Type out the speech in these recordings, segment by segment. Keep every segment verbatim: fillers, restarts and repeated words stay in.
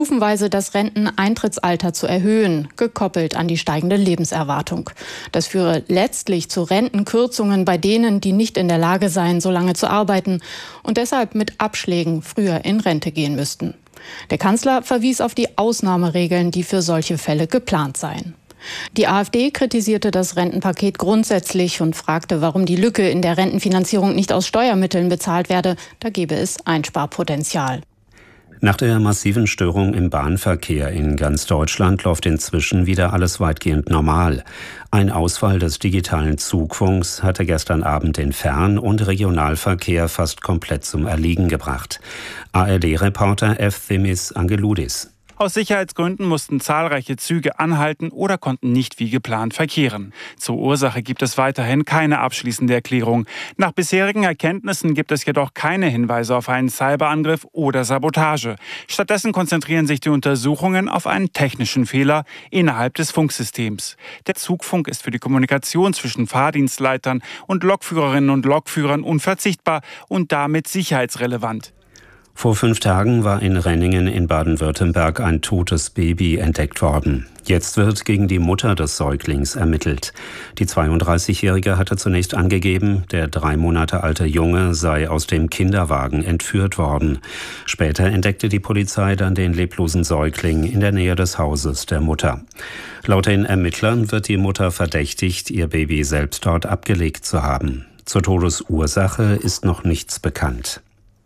stufenweise das Renteneintrittsalter zu erhöhen, gekoppelt an die steigende Lebenserwartung. Das führe letztlich zu Rentenkürzungen bei denen, die nicht in der Lage seien, so lange zu arbeiten und deshalb mit Abschlägen früher in Rente gehen müssten. Der Kanzler verwies auf die Ausnahmeregeln, die für solche Fälle geplant seien. Die AfD kritisierte das Rentenpaket grundsätzlich und fragte, warum die Lücke in der Rentenfinanzierung nicht aus Steuermitteln bezahlt werde. Da gebe es Einsparpotenzial. Nach der massiven Störung im Bahnverkehr in ganz Deutschland läuft inzwischen wieder alles weitgehend normal. Ein Ausfall des digitalen Zugfunks hatte gestern Abend den Fern- und Regionalverkehr fast komplett zum Erliegen gebracht. A R D-Reporter Efthimis Angeloudis. Aus Sicherheitsgründen mussten zahlreiche Züge anhalten oder konnten nicht wie geplant verkehren. Zur Ursache gibt es weiterhin keine abschließende Erklärung. Nach bisherigen Erkenntnissen gibt es jedoch keine Hinweise auf einen Cyberangriff oder Sabotage. Stattdessen konzentrieren sich die Untersuchungen auf einen technischen Fehler innerhalb des Funksystems. Der Zugfunk ist für die Kommunikation zwischen Fahrdienstleitern und Lokführerinnen und Lokführern unverzichtbar und damit sicherheitsrelevant. Vor fünf Tagen war in Renningen in Baden-Württemberg ein totes Baby entdeckt worden. Jetzt wird gegen die Mutter des Säuglings ermittelt. Die zweiunddreißigjährige hatte zunächst angegeben, der drei Monate alte Junge sei aus dem Kinderwagen entführt worden. Später entdeckte die Polizei dann den leblosen Säugling in der Nähe des Hauses der Mutter. Laut den Ermittlern wird die Mutter verdächtigt, ihr Baby selbst dort abgelegt zu haben. Zur Todesursache ist noch nichts bekannt.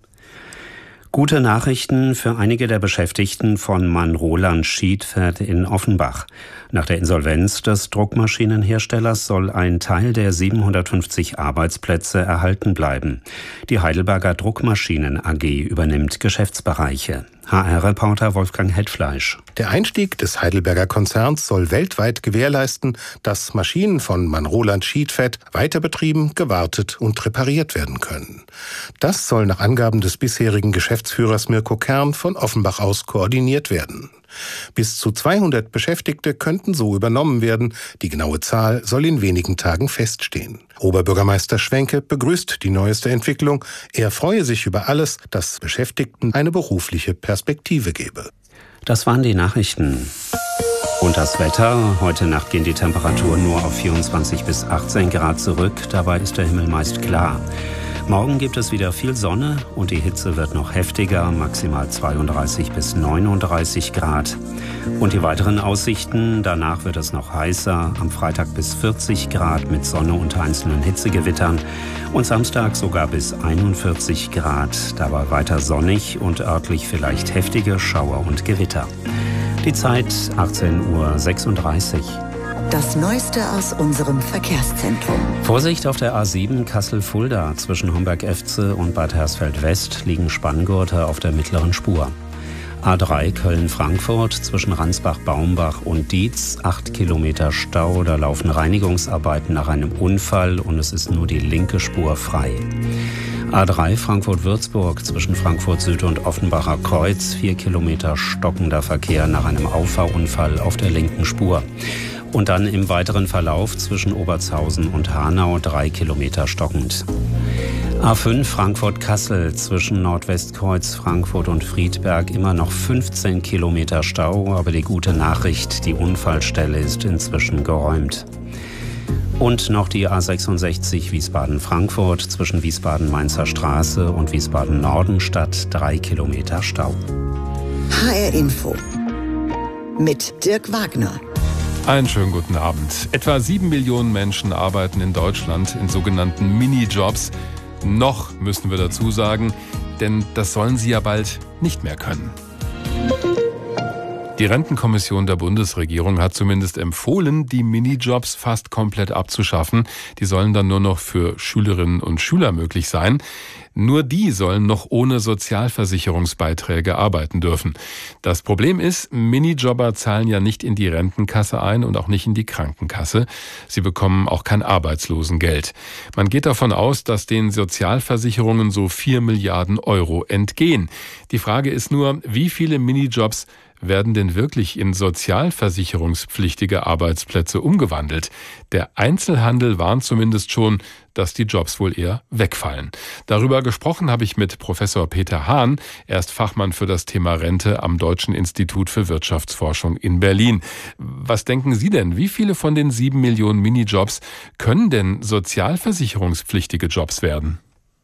Gute Nachrichten für einige der Beschäftigten von Mann-Roland Schiedfeld in Offenbach. Nach der Insolvenz des Druckmaschinenherstellers soll ein Teil der siebenhundertfünfzig Arbeitsplätze erhalten bleiben. Die Heidelberger Druckmaschinen A G übernimmt Geschäftsbereiche. H R-Reporter Wolfgang Hetfleisch. Der Einstieg des Heidelberger Konzerns soll weltweit gewährleisten, dass Maschinen von Mann-Roland Schiedfeld weiter betrieben, gewartet und repariert werden können. Das soll nach Angaben des bisherigen Geschäftsführers Mirko Kern von Offenbach aus koordiniert werden. Bis zu zweihundert Beschäftigte könnten so übernommen werden. Die genaue Zahl soll in wenigen Tagen feststehen. Oberbürgermeister Schwenke begrüßt die neueste Entwicklung. Er freue sich über alles, das Beschäftigten eine berufliche Perspektive gebe. Das waren die Nachrichten. Und das Wetter. Heute Nacht gehen die Temperaturen nur auf vierundzwanzig bis achtzehn Grad zurück. Dabei ist der Himmel meist klar. Morgen gibt es wieder viel Sonne und die Hitze wird noch heftiger, maximal zweiunddreißig bis neununddreißig Grad. Und die weiteren Aussichten, danach wird es noch heißer, am Freitag bis vierzig Grad mit Sonne und einzelnen Hitzegewittern und Samstag sogar bis einundvierzig Grad, dabei weiter sonnig und örtlich vielleicht heftige Schauer und Gewitter. Die Zeit achtzehn Uhr sechsunddreißig. Das Neueste aus unserem Verkehrszentrum. Vorsicht auf der A sieben Kassel-Fulda. Zwischen Homberg-Efze und Bad Hersfeld-West liegen Spanngurte auf der mittleren Spur. A drei Köln-Frankfurt zwischen Ransbach-Baumbach und Dietz. Acht Kilometer Stau. Da laufen Reinigungsarbeiten nach einem Unfall und es ist nur die linke Spur frei. A drei Frankfurt-Würzburg zwischen Frankfurt Süd und Offenbacher Kreuz. Vier Kilometer stockender Verkehr nach einem Auffahrunfall auf der linken Spur. Und dann im weiteren Verlauf zwischen Obertshausen und Hanau drei Kilometer stockend. A fünf Frankfurt-Kassel zwischen Nordwestkreuz, Frankfurt und Friedberg immer noch fünfzehn Kilometer Stau. Aber die gute Nachricht, die Unfallstelle ist inzwischen geräumt. Und noch die A sechsundsechzig Wiesbaden-Frankfurt zwischen Wiesbaden-Mainzer Straße und Wiesbaden-Nordenstadt drei Kilometer Stau. H R Info mit Dirk Wagner. Einen schönen guten Abend. Etwa sieben Millionen Menschen arbeiten in Deutschland in sogenannten Minijobs. Noch müssen wir dazu sagen, denn das sollen sie ja bald nicht mehr können. Die Rentenkommission der Bundesregierung hat zumindest empfohlen, die Minijobs fast komplett abzuschaffen. Die sollen dann nur noch für Schülerinnen und Schüler möglich sein. Nur die sollen noch ohne Sozialversicherungsbeiträge arbeiten dürfen. Das Problem ist, Minijobber zahlen ja nicht in die Rentenkasse ein und auch nicht in die Krankenkasse. Sie bekommen auch kein Arbeitslosengeld. Man geht davon aus, dass den Sozialversicherungen so vier Milliarden Euro entgehen. Die Frage ist nur, wie viele Minijobs werden denn wirklich in sozialversicherungspflichtige Arbeitsplätze umgewandelt? Der Einzelhandel warnt zumindest schon, dass die Jobs wohl eher wegfallen. Darüber gesprochen habe ich mit Professor Peter Hahn. Er ist Fachmann für das Thema Rente am Deutschen Institut für Wirtschaftsforschung in Berlin. Was denken Sie denn? Wie viele von den sieben Millionen Minijobs können denn sozialversicherungspflichtige Jobs werden?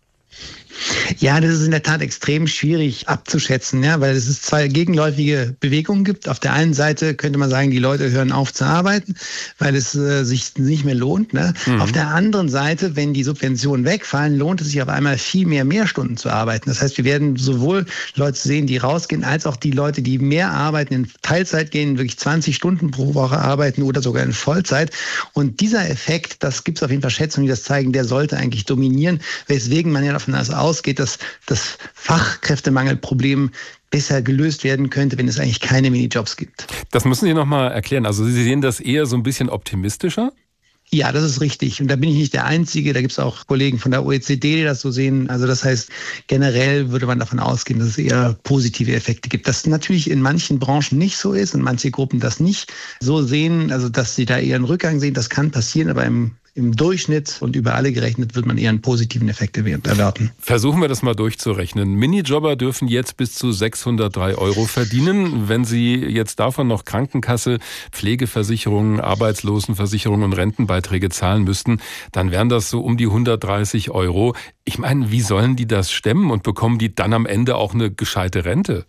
Ja, das ist in der Tat extrem schwierig abzuschätzen, ja, weil es es zwei gegenläufige Bewegungen gibt. Auf der einen Seite könnte man sagen, die Leute hören auf zu arbeiten, weil es äh, sich nicht mehr lohnt. Ne? Mhm. Auf der anderen Seite, wenn die Subventionen wegfallen, lohnt es sich auf einmal viel mehr Mehrstunden zu arbeiten. Das heißt, wir werden sowohl Leute sehen, die rausgehen, als auch die Leute, die mehr arbeiten, in Teilzeit gehen, wirklich zwanzig Stunden pro Woche arbeiten oder sogar in Vollzeit. Und dieser Effekt, das gibt es auf jeden Fall Schätzungen, die das zeigen, der sollte eigentlich dominieren, weswegen man ja davon ausgeht, dass das Fachkräftemangelproblem besser gelöst werden könnte, wenn es eigentlich keine Minijobs gibt. Das müssen Sie noch mal erklären. Also Sie sehen das eher so ein bisschen optimistischer? Ja, das ist richtig. Und da bin ich nicht der Einzige. Da gibt es auch Kollegen von der O E C D, die das so sehen. Also das heißt, generell würde man davon ausgehen, dass es eher positive Effekte gibt. Das natürlich in manchen Branchen nicht so ist und manche Gruppen das nicht so sehen, also dass sie da eher einen Rückgang sehen. Das kann passieren, aber im Im Durchschnitt und über alle gerechnet wird man eher einen positiven Effekt erwarten. Versuchen wir das mal durchzurechnen. Minijobber dürfen jetzt bis zu sechshundertdrei Euro verdienen. Wenn sie jetzt davon noch Krankenkasse, Pflegeversicherungen, Arbeitslosenversicherungen und Rentenbeiträge zahlen müssten, dann wären das so um die hundertdreißig Euro. Ich meine, wie sollen die das stemmen und bekommen die dann am Ende auch eine gescheite Rente?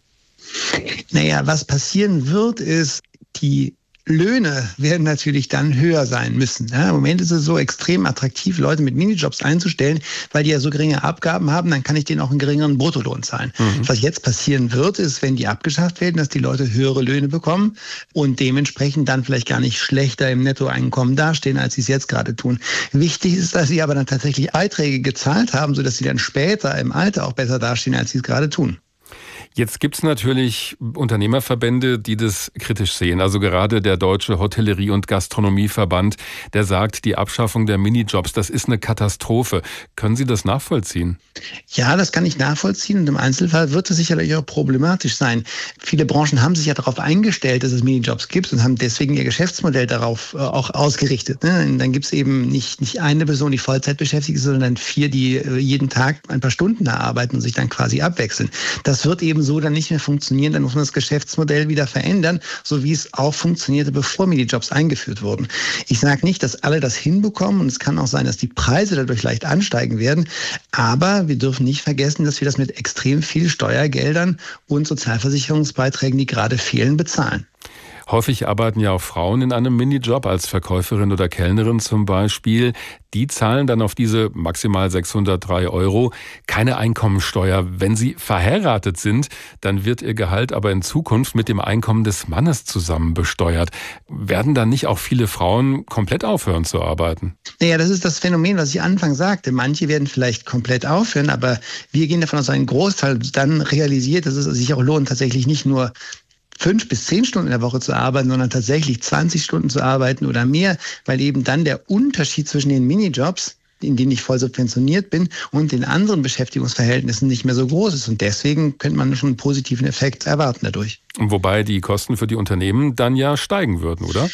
Naja, was passieren wird, ist, die Löhne werden natürlich dann höher sein müssen. Ja, im Moment ist es so extrem attraktiv, Leute mit Minijobs einzustellen, weil die ja so geringe Abgaben haben, dann kann ich denen auch einen geringeren Bruttolohn zahlen. Mhm. Was jetzt passieren wird, ist, wenn die abgeschafft werden, dass die Leute höhere Löhne bekommen und dementsprechend dann vielleicht gar nicht schlechter im Nettoeinkommen dastehen, als sie es jetzt gerade tun. Wichtig ist, dass sie aber dann tatsächlich Beiträge gezahlt haben, sodass sie dann später im Alter auch besser dastehen, als sie es gerade tun. Jetzt gibt es natürlich Unternehmerverbände, die das kritisch sehen. Also gerade der Deutsche Hotellerie- und Gastronomieverband, der sagt, die Abschaffung der Minijobs, das ist eine Katastrophe. Können Sie das nachvollziehen? Ja, das kann ich nachvollziehen und im Einzelfall wird es sicherlich auch problematisch sein. Viele Branchen haben sich ja darauf eingestellt, dass es Minijobs gibt und haben deswegen ihr Geschäftsmodell darauf auch ausgerichtet. Und dann gibt es eben nicht, nicht eine Person, die Vollzeit beschäftigt ist, sondern vier, die jeden Tag ein paar Stunden da arbeiten und sich dann quasi abwechseln. Das wird eben so dann nicht mehr funktionieren, dann muss man das Geschäftsmodell wieder verändern, so wie es auch funktionierte, bevor Minijobs eingeführt wurden. Ich sage nicht, dass alle das hinbekommen und es kann auch sein, dass die Preise dadurch leicht ansteigen werden, aber wir dürfen nicht vergessen, dass wir das mit extrem viel Steuergeldern und Sozialversicherungsbeiträgen, die gerade fehlen, bezahlen. Häufig arbeiten ja auch Frauen in einem Minijob, als Verkäuferin oder Kellnerin zum Beispiel. Die zahlen dann auf diese maximal sechshundertdrei Euro keine Einkommensteuer. Wenn sie verheiratet sind, dann wird ihr Gehalt aber in Zukunft mit dem Einkommen des Mannes zusammen besteuert. Werden dann nicht auch viele Frauen komplett aufhören zu arbeiten? Naja, das ist das Phänomen, was ich anfangs sagte. Manche werden vielleicht komplett aufhören, aber wir gehen davon aus, dass ein Großteil dann realisiert, dass es sich auch lohnt, tatsächlich nicht nur fünf bis zehn Stunden in der Woche zu arbeiten, sondern tatsächlich zwanzig Stunden zu arbeiten oder mehr, weil eben dann der Unterschied zwischen den Minijobs, in denen ich voll subventioniert bin, und den anderen Beschäftigungsverhältnissen nicht mehr so groß ist. Und deswegen könnte man schon einen positiven Effekt erwarten dadurch. Wobei die Kosten für die Unternehmen dann ja steigen würden, oder?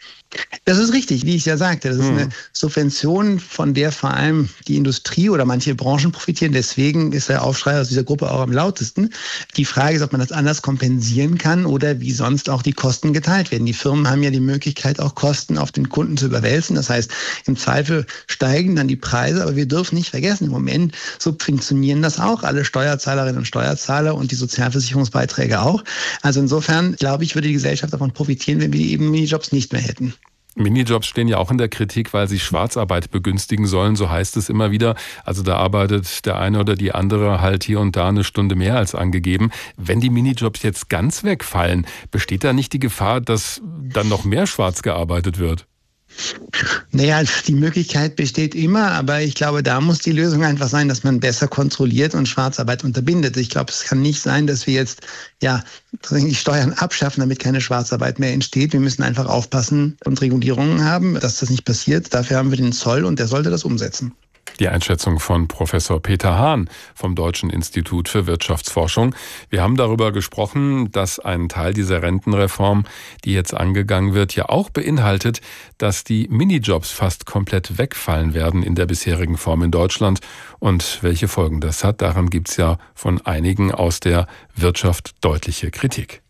Das ist richtig, wie ich ja sagte. Das ist eine Subvention, von der vor allem die Industrie oder manche Branchen profitieren. Deswegen ist der Aufschrei aus dieser Gruppe auch am lautesten. Die Frage ist, ob man das anders kompensieren kann oder wie sonst auch die Kosten geteilt werden. Die Firmen haben ja die Möglichkeit, auch Kosten auf den Kunden zu überwälzen. Das heißt, im Zweifel steigen dann die Preise. Aber wir dürfen nicht vergessen, im Moment subventionieren das auch alle Steuerzahlerinnen und Steuerzahler und die Sozialversicherungsbeiträge auch. Also insofern, glaube ich, würde die Gesellschaft davon profitieren, wenn wir eben Minijobs nicht mehr hätten. Minijobs stehen ja auch in der Kritik, weil sie Schwarzarbeit begünstigen sollen, so heißt es immer wieder. Also da arbeitet der eine oder die andere halt hier und da eine Stunde mehr als angegeben. Wenn die Minijobs jetzt ganz wegfallen, besteht da nicht die Gefahr, dass dann noch mehr schwarz gearbeitet wird? Naja, die Möglichkeit besteht immer, aber ich glaube, da muss die Lösung einfach sein, dass man besser kontrolliert und Schwarzarbeit unterbindet. Ich glaube, es kann nicht sein, dass wir jetzt ja die Steuern abschaffen, damit keine Schwarzarbeit mehr entsteht. Wir müssen einfach aufpassen und Regulierungen haben, dass das nicht passiert. Dafür haben wir den Zoll und der sollte das umsetzen. Die Einschätzung von Professor Peter Hahn vom Deutschen Institut für Wirtschaftsforschung. Wir haben darüber gesprochen, dass ein Teil dieser Rentenreform, die jetzt angegangen wird, ja auch beinhaltet, dass die Minijobs fast komplett wegfallen werden in der bisherigen Form in Deutschland. Und welche Folgen das hat, daran gibt es ja von einigen aus der Wirtschaft deutliche Kritik.